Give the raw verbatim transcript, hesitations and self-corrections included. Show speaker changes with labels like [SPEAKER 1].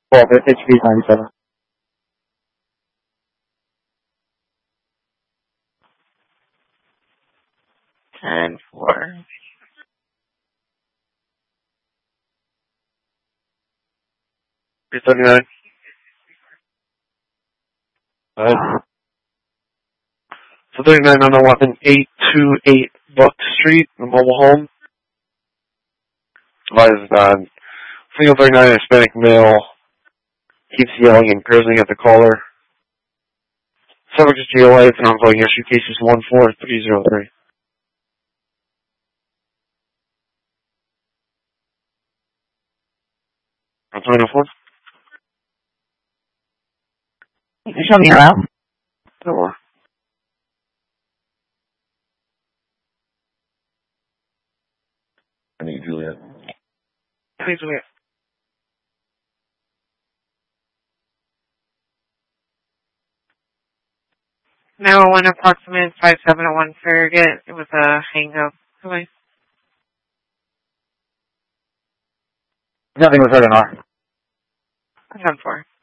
[SPEAKER 1] Well, the H P is ninety-seven.
[SPEAKER 2] ten four.
[SPEAKER 3] three thirty-nine. Alright. So thirty-nine on the weapon, eight two eight Buck Street, the mobile home. Advised on single thirty-nine Hispanic male keeps yelling and cursing at the caller. Subject is G O A, it's an ongoing issue, case is one four three zero three. I'm trying to phone.
[SPEAKER 2] You can show me around.
[SPEAKER 3] Sure.
[SPEAKER 4] I need Juliet.
[SPEAKER 3] Please wait.
[SPEAKER 2] nine one one approximate five seven oh one Farragut. It was a hang up. Who is?
[SPEAKER 1] Nothing was heard on our.
[SPEAKER 2] ten four.